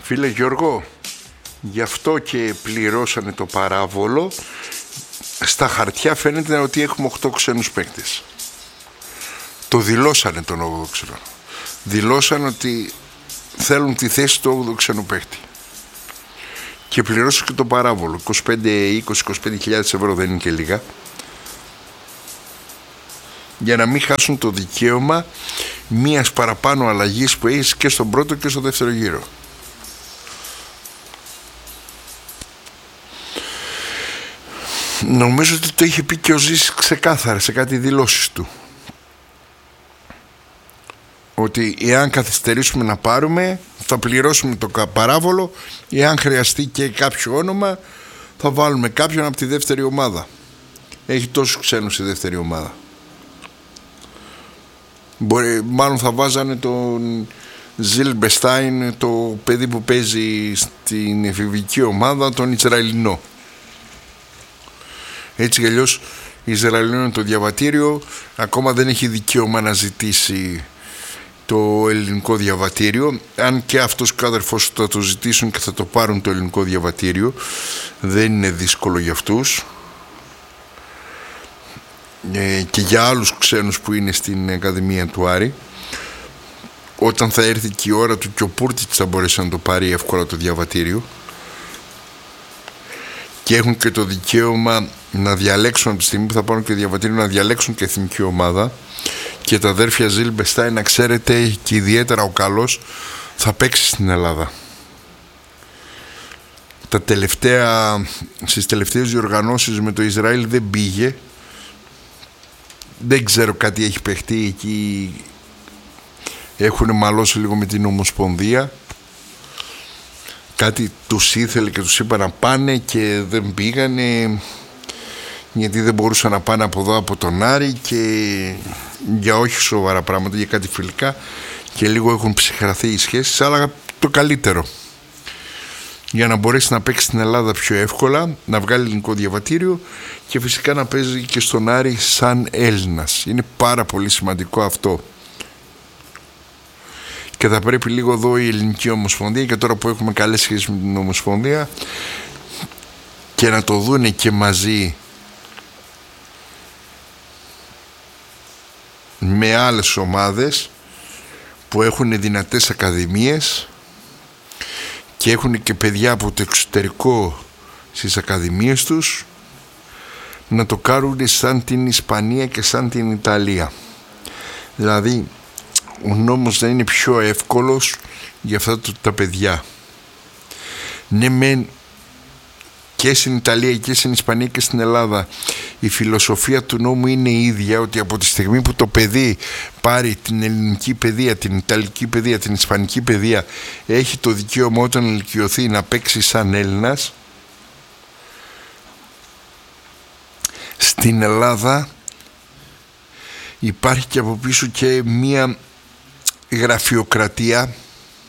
Φίλε Γιώργο, γι' αυτό και πληρώσανε το παράβολο. Στα χαρτιά φαίνεται ότι έχουμε 8 ξένους παίκτες. Το δηλώσανε τον 8ο ξένο. Δηλώσανε ότι θέλουν τη θέση του 8ου ξένου παίκτη. Και πληρώσω και το παράβολο. 25-20-25 χιλιάδες ευρώ, δεν είναι και λίγα. Για να μην χάσουν το δικαίωμα μίας παραπάνω αλλαγής που έχεις και στον πρώτο και στο δεύτερο γύρο. Νομίζω ότι το είχε πει και ο Ζήσης ξεκάθαρα σε κάτι δηλώσεις του, ότι εάν καθυστερήσουμε να πάρουμε θα πληρώσουμε το παράβολο, εάν χρειαστεί και κάποιο όνομα θα βάλουμε κάποιον από τη δεύτερη ομάδα. Έχει τόσους ξένους η δεύτερη ομάδα. Μάλλον θα βάζανε τον Ζιλμπεστάιν, το παιδί που παίζει στην εφηβική ομάδα, τον Ισραηλινό. Έτσι κι αλλιώς Ισραηλινό το διαβατήριο ακόμα δεν έχει δικαίωμα να ζητήσει το ελληνικό διαβατήριο, αν και αυτός ο αδερφός θα το ζητήσουν και θα το πάρουν το ελληνικό διαβατήριο. Δεν είναι δύσκολο για αυτούς και για άλλους ξένους που είναι στην Ακαδημία του Άρη. Όταν θα έρθει και η ώρα του και ο Πούρτιτς θα μπορέσει να το πάρει εύκολα το διαβατήριο, και έχουν και το δικαίωμα να διαλέξουν από τη στιγμή που θα πάρουν και διαβατήριο, να διαλέξουν και εθνική ομάδα. Και τα αδέρφια Ζιλμπεστάιν, να ξέρετε, και ιδιαίτερα ο καλός, θα παίξει στην Ελλάδα. Στις τελευταίες διοργανώσεις με το Ισραήλ δεν πήγε. Δεν ξέρω κάτι έχει παιχτεί εκεί. Έχουν μαλώσει λίγο με την Ομοσπονδία. Κάτι τους ήθελε και τους είπα να πάνε και δεν πήγανε, γιατί δεν μπορούσαν να πάνε από εδώ από τον Άρη, και για όχι σοβαρά πράγματα, για κάτι φιλικά, και λίγο έχουν ψυχραθεί οι σχέσεις. Αλλά το καλύτερο, για να μπορέσει να παίξει στην Ελλάδα πιο εύκολα, να βγάλει ελληνικό διαβατήριο και φυσικά να παίζει και στον Άρη σαν Έλληνας. Είναι πάρα πολύ σημαντικό αυτό. Και θα πρέπει λίγο εδώ η Ελληνική Ομοσπονδία, και τώρα που έχουμε καλές σχέσεις με την Ομοσπονδία, και να το δούνε και μαζί με άλλες ομάδες που έχουν δυνατές ακαδημίες και έχουν και παιδιά από το εξωτερικό στις ακαδημίες τους, να το κάνουν σαν την Ισπανία και σαν την Ιταλία. Δηλαδή ο νόμος να είναι πιο εύκολος για αυτά τα παιδιά. Ναι, μεν και στην Ιταλία και στην Ισπανία και στην Ελλάδα η φιλοσοφία του νόμου είναι η ίδια, ότι από τη στιγμή που το παιδί πάρει την ελληνική παιδεία, την ιταλική παιδεία, την ισπανική παιδεία, έχει το δικαίωμα όταν ηλικιωθεί να παίξει σαν Έλληνας. Στην Ελλάδα υπάρχει και από πίσω και μία γραφειοκρατία,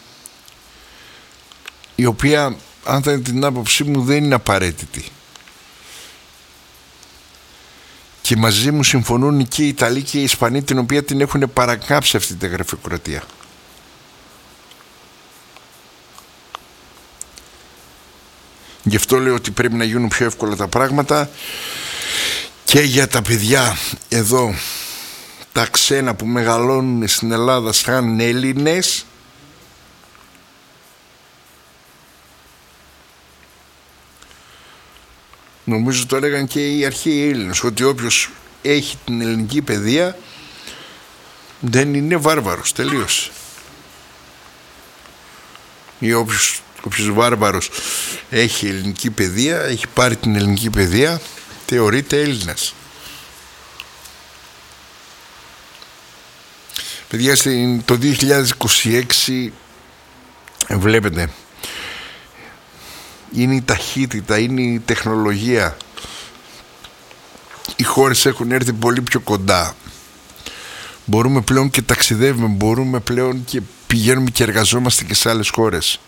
η οποία, αν θα είναι την άποψή μου, δεν είναι απαραίτητη. Και μαζί μου συμφωνούν και οι Ιταλοί και οι Ισπανοί, την οποία την έχουν παρακάψει αυτή τη γραφειοκρατία. Γι' αυτό λέω ότι πρέπει να γίνουν πιο εύκολα τα πράγματα και για τα παιδιά εδώ, τα ξένα που μεγαλώνουν στην Ελλάδα σαν Έλληνες, νομίζω το έλεγαν και οι αρχαίοι Έλληνες, ότι όποιος έχει την ελληνική παιδεία δεν είναι βάρβαρος, τελείωσε. Ή όποιος βάρβαρος έχει ελληνική παιδεία, έχει πάρει την ελληνική παιδεία, θεωρείται Έλληνας. Παιδιά, το 2026 βλέπετε, είναι η ταχύτητα, είναι η τεχνολογία. Οι χώρες έχουν έρθει πολύ πιο κοντά. Μπορούμε πλέον και ταξιδεύουμε, μπορούμε πλέον και πηγαίνουμε και εργαζόμαστε και σε άλλες χώρες.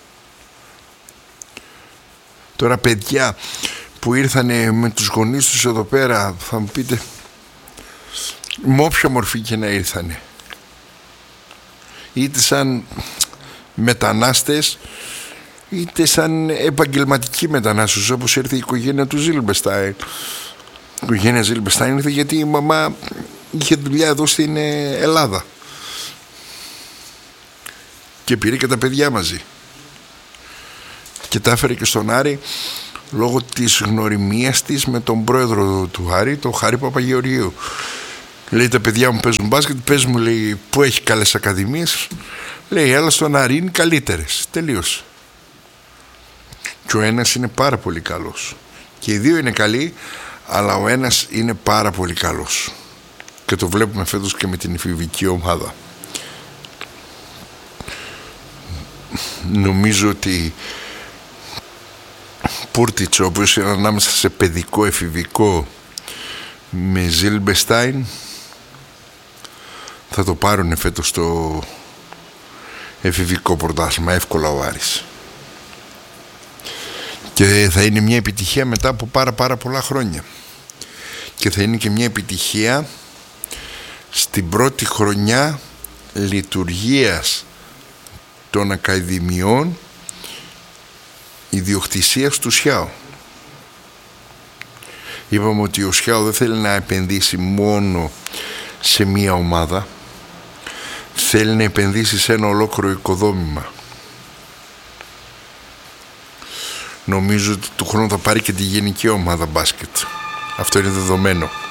Τώρα παιδιά που ήρθανε με τους γονείς τους εδώ πέρα, θα μου πείτε, με όποια μορφή και να ήρθανε, είτε σαν μετανάστες, είτε σαν επαγγελματική μετανάστευση, όπως ήρθε η οικογένεια του Ζίλμπερστάιν. Η οικογένεια Ζίλμπερστάιν ήρθε γιατί η μαμά είχε δουλειά εδώ στην Ελλάδα και πήρε και τα παιδιά μαζί και τα έφερε και στον Άρη λόγω της γνωριμίας της με τον πρόεδρο του Άρη, τον Χάρη Παπαγεωργίου. Λέει, τα παιδιά μου παίζουν μπάσκετ, πες μου, λέει, που έχει καλές ακαδημίες. Λέει, έλα στον Άρη, είναι καλύτερες. Τελείωσε. Και ο ένας είναι πάρα πολύ καλός. Και οι δύο είναι καλοί, αλλά ο ένας είναι πάρα πολύ καλός. Και το βλέπουμε φέτος και με την εφηβική ομάδα. Νομίζω ότι Πούρτιτς, ο οποίος είναι ανάμεσα σε παιδικό εφηβικό με Ζίλμπερστάιν, θα το πάρουν φέτος το εφηβικό πρωτάθλημα εύκολα ο Άρης. Και θα είναι μια επιτυχία μετά από πάρα πολλά χρόνια. Και θα είναι και μια επιτυχία στην πρώτη χρονιά λειτουργίας των ακαδημιών ιδιοκτησίας του ΣΙΑΟ. Είπαμε ότι ο ΣΙΑΟ δεν θέλει να επενδύσει μόνο σε μία ομάδα, θέλει να επενδύσει σε ένα ολόκληρο οικοδόμημα. Νομίζω ότι του χρόνου θα πάρει και τη γενική ομάδα μπάσκετ. Αυτό είναι δεδομένο.